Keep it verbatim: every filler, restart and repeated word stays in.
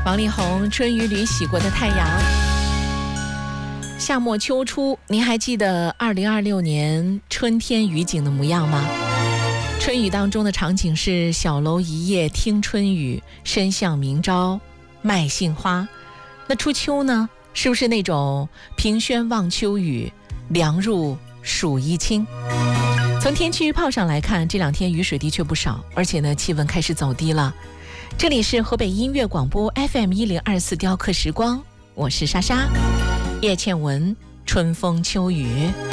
王力宏《春雨里洗过的太阳》。夏末秋初，您还记得二零二六年春天雨景的模样吗？春雨当中的场景是小楼一夜听春雨，深巷明朝卖杏花。那初秋呢，是不是那种凭轩望秋雨，凉入暑衣清？从天气预报上来看，这两天雨水的确不少，而且呢气温开始走低了。这里是河北音乐广播 F M 一零二四雕刻时光，我是莎莎。叶倩文，春风秋雨。